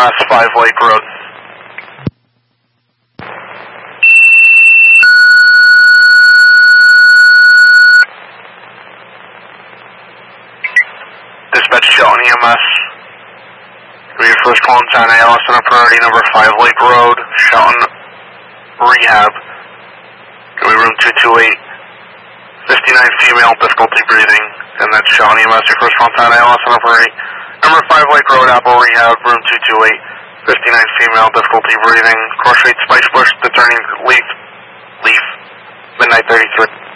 EMS, 5 Lake Road. Dispatch Shelton EMS. Give me your first call in town, ALS on a priority number 5 Lake Road, Shelton Rehab. Give me room 228. 59 female, difficulty breathing. And that's Shelton EMS, your first call in town, ALS on a priority number 5 Lake Road, Apple Rehab, room 228. 59 female, difficulty breathing. Cross rate, spice bush, the turning leaf. Midnight 33.